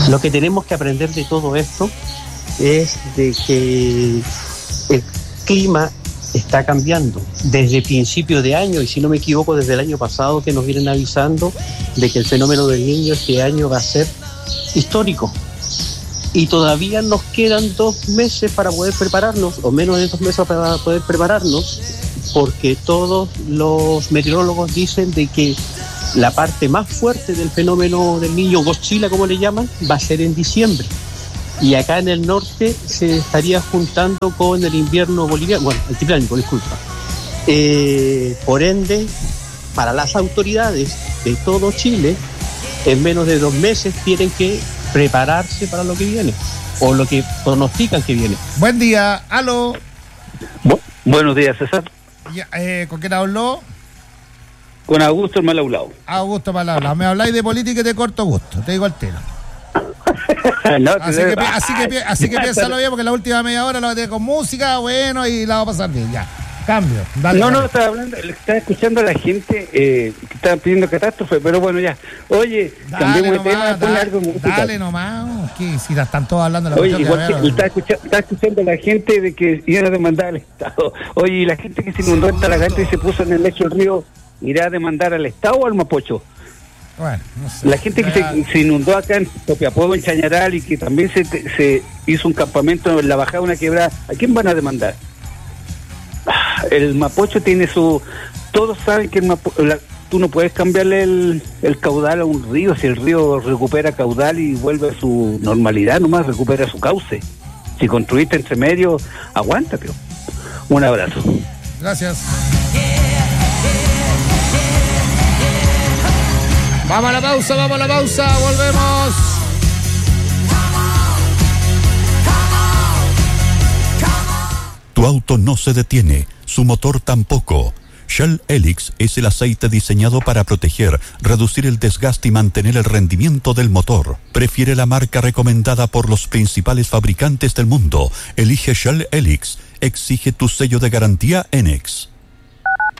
Lo que tenemos que aprender de todo esto es de que el clima está cambiando desde principio de año, y si no me equivoco desde el año pasado, que nos vienen avisando de que el fenómeno del Niño este año va a ser histórico. Y todavía nos quedan 2 meses para poder prepararnos, o menos de 2 meses para poder prepararnos, porque todos los meteorólogos dicen de que la parte más fuerte del fenómeno del Niño, Godzilla como le llaman, va a ser en diciembre. Y acá en el norte se estaría juntando con el invierno boliviano, bueno, altiplánico, disculpa. Por ende, para las autoridades de todo Chile, en menos de 2 meses tienen que prepararse para lo que viene, o lo que pronostican que viene. Buen día, aló. Buenos días, César. Ya, ¿con quién habló? Con Augusto el Malaulao. Augusto Malaulao. Me habláis de política y de corto gusto, te digo al tiro. No, así que piénsalo bien, porque la última media hora la voy a tener con música, bueno, y la va a pasar bien, ya. Cambio, dale. No, estaba escuchando a la gente que estaba pidiendo catástrofe, pero bueno, ya. Oye, cambiemos de tema, ponle algo de música. Dale nomás, que si están todos hablando de la Oye, igual que estaba escuchando a la gente de que iban a demandar al Estado. Oye, y la gente que se inundó en Talagante y se puso en el lecho del río, ¿irá a demandar al Estado o al Mapocho? Bueno, no sé. La gente que se inundó acá en Copiapó, en Chañaral, y que también se hizo un campamento en la bajada de una quebrada, ¿a quién van a demandar? El Mapocho tiene su... Todos saben que tú no puedes cambiarle el caudal a un río. Si el río recupera caudal y vuelve a su normalidad, nomás recupera su cauce. Si construiste entre medio, aguántate. Un abrazo. Gracias. Vamos a la pausa, volvemos. Tu auto no se detiene, su motor tampoco. Shell Helix es el aceite diseñado para proteger, reducir el desgaste y mantener el rendimiento del motor. Prefiere la marca recomendada por los principales fabricantes del mundo. Elige Shell Helix. Exige tu sello de garantía ENEX.